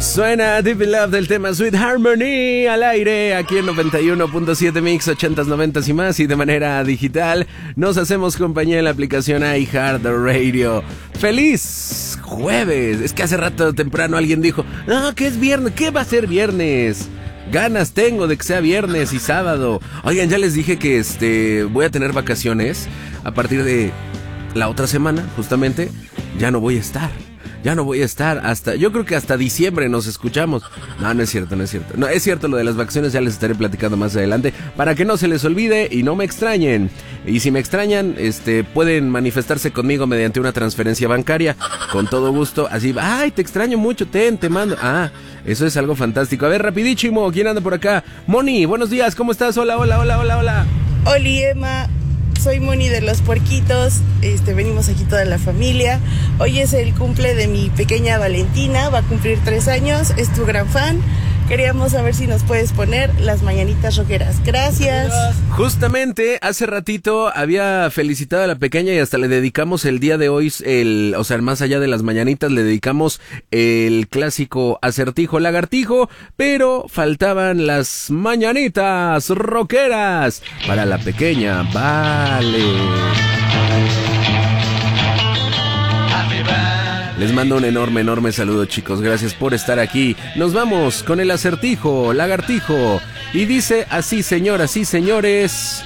Suena Deep in Love del tema Sweet Harmony al aire, aquí en 91.7 Mix, 80s, 90s y más, y de manera digital. Nos hacemos compañía en la aplicación iHeartRadio. ¡Feliz jueves! Es que hace rato temprano alguien dijo, no, que es viernes, ¿qué va a ser viernes? Ganas tengo de que sea viernes y sábado. Oigan, ya les dije que voy a tener vacaciones a partir de la otra semana, justamente. Ya no voy a estar hasta, yo creo que hasta diciembre nos escuchamos. No, no es cierto. No, es cierto lo de las vacaciones, ya les estaré platicando más adelante, para que no se les olvide y no me extrañen. Y si me extrañan, pueden manifestarse conmigo mediante una transferencia bancaria, con todo gusto, así, ay, te extraño mucho, te mando. Ah, eso es algo fantástico. A ver, rapidísimo, ¿quién anda por acá? Moni, buenos días, ¿cómo estás? Hola. Oli, Emma. Soy Moni de Los Puerquitos, venimos aquí toda la familia. Hoy es el cumple de mi pequeña Valentina, va a cumplir 3 años, es tu gran fan. Queríamos saber si nos puedes poner las mañanitas rockeras. Gracias. Justamente hace ratito había felicitado a la pequeña y hasta le dedicamos el día de hoy, más allá de las mañanitas, le dedicamos el clásico acertijo lagartijo, pero faltaban las mañanitas rockeras para la pequeña. Vale. Les mando un enorme saludo, chicos. Gracias por estar aquí. Nos vamos con el acertijo lagartijo. Y dice así, señoras y señores.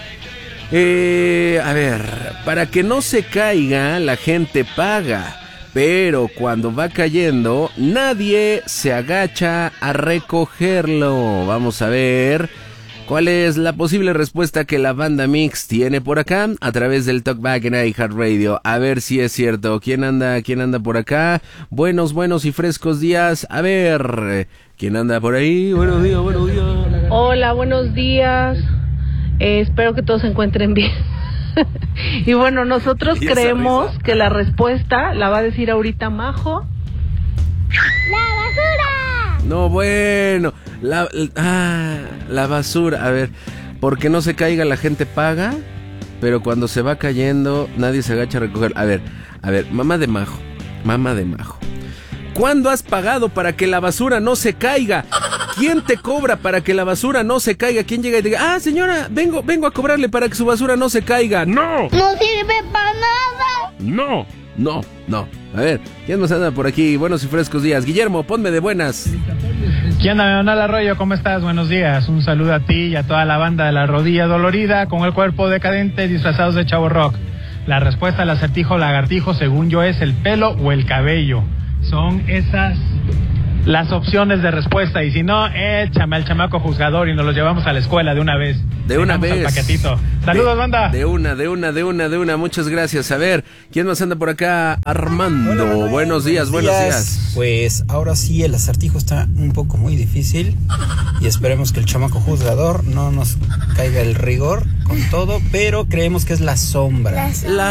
A ver, para que no se caiga, la gente paga. Pero cuando va cayendo, nadie se agacha a recogerlo. Vamos a ver cuál es la posible respuesta que la banda Mix tiene por acá a través del Talkback en iHeartRadio. A ver si es cierto. ¿Quién anda por acá? Buenos y frescos días. A ver, ¿quién anda por ahí? Buenos días. Hola, buenos días. Espero que todos se encuentren bien. Y bueno, nosotros creemos que la respuesta la va a decir ahorita Majo. ¡La basura! No, bueno, la basura. A ver, porque no se caiga la gente paga, pero cuando se va cayendo nadie se agacha a recoger. A ver, mamá de Majo. ¿Cuándo has pagado para que la basura no se caiga? ¿Quién te cobra para que la basura no se caiga? ¿Quién llega y diga, señora, vengo a cobrarle para que su basura no se caiga? ¡No! ¡No sirve para nada! No. A ver, ¿quién nos anda por aquí? Buenos y frescos días. Guillermo, ponme de buenas. ¿Quién anda, Leonel Arroyo? ¿Cómo estás? Buenos días. Un saludo a ti y a toda la banda de la rodilla dolorida con el cuerpo decadente disfrazados de chavo rock. La respuesta al acertijo lagartijo, según yo, es el pelo o el cabello. Son esas las opciones de respuesta, y si no, échame al chamaco juzgador y nos los llevamos a la escuela de una vez. Al paquetito. Saludos, banda. De una, muchas gracias. A ver, ¿quién más anda por acá? Armando. Hola, buenos días. Pues ahora sí, el acertijo está un poco muy difícil y esperemos que el chamaco juzgador no nos caiga el rigor con todo, pero creemos que es la sombra.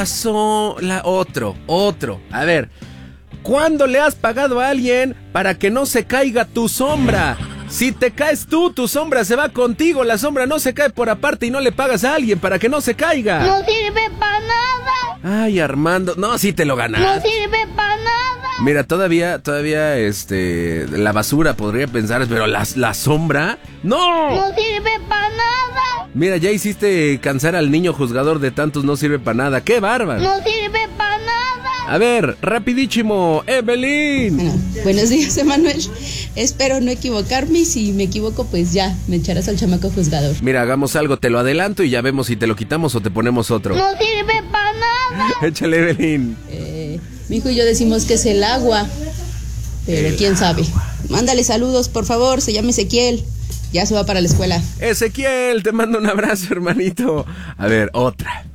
Otro. A ver, ¿cuándo le has pagado a alguien para que no se caiga tu sombra? Si te caes tú, tu sombra se va contigo. La sombra no se cae por aparte y no le pagas a alguien para que no se caiga. ¡No sirve para nada! Ay, Armando, no, sí te lo ganas. ¡No sirve para nada! Mira, todavía, la basura podría pensar, pero la sombra, ¡no! ¡No sirve para nada! Mira, ya hiciste cansar al niño juzgador de tantos no sirve para nada. ¡Qué bárbaro! ¡No sirve para nada! A ver, rapidísimo, Evelyn. Bueno, buenos días, Emanuel. Espero no equivocarme y si me equivoco, pues ya, me echarás al chamaco juzgador. Mira, hagamos algo, te lo adelanto y ya vemos si te lo quitamos o te ponemos otro. ¡No sirve para nada! Échale, Evelyn. Mi hijo y yo decimos que es el agua, pero quién sabe. Mándale saludos, por favor, se llama Ezequiel. Ya se va para la escuela. Ezequiel, te mando un abrazo, hermanito. A ver, otra.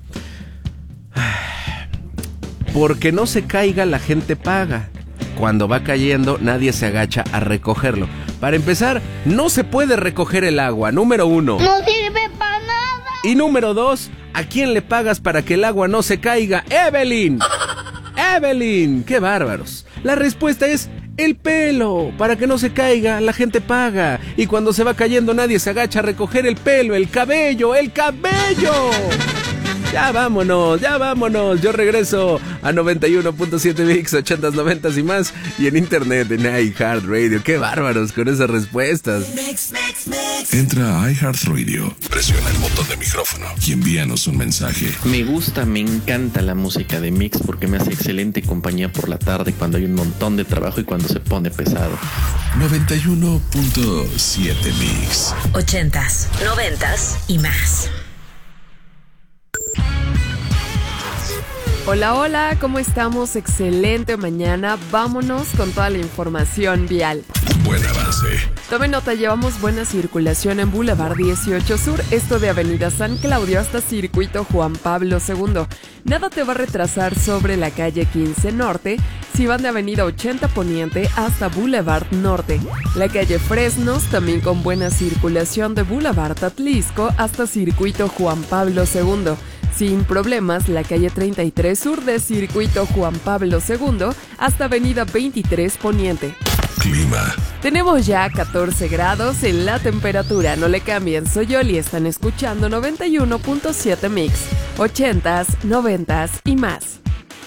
Porque no se caiga, la gente paga. Cuando va cayendo, nadie se agacha a recogerlo. Para empezar, no se puede recoger el agua, número 1. ¡No sirve para nada! Y número 2, ¿a quién le pagas para que el agua no se caiga? ¡Evelyn! ¡Evelyn! ¡Qué bárbaros! La respuesta es el pelo. Para que no se caiga, la gente paga. Y cuando se va cayendo, nadie se agacha a recoger el pelo, el cabello. Ya vámonos. Yo regreso a 91.7 Mix, 80s, 90s y más. Y en internet, en iHeartRadio. Qué bárbaros con esas respuestas. Entra a iHeartRadio, presiona el botón de micrófono y envíanos un mensaje. Me encanta la música de Mix porque me hace excelente compañía por la tarde cuando hay un montón de trabajo y cuando se pone pesado. 91.7 Mix. 80s, 90s y más. Hola, ¿cómo estamos? Excelente mañana. Vámonos con toda la información vial. Buen avance. Tomen nota, llevamos buena circulación en Boulevard 18 Sur, esto de Avenida San Claudio hasta Circuito Juan Pablo II. Nada te va a retrasar sobre la calle 15 Norte, si van de Avenida 80 Poniente hasta Boulevard Norte. La calle Fresnos, también con buena circulación de Boulevard Atlisco hasta Circuito Juan Pablo II. Sin problemas, la calle 33 Sur de Circuito Juan Pablo II hasta Avenida 23 Poniente. Clima. Tenemos ya 14 grados en la temperatura, no le cambien, soy Yoli, están escuchando 91.7 Mix, 80s, 90s y más.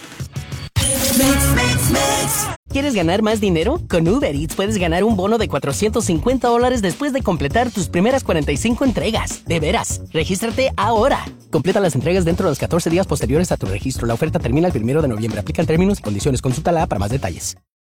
¿Quieres ganar más dinero? Con Uber Eats puedes ganar un bono de $450 después de completar tus primeras 45 entregas. De veras, regístrate ahora. Completa las entregas dentro de los 14 días posteriores a tu registro. La oferta termina el 1 de noviembre. Aplican términos y condiciones. Consúltala para más detalles.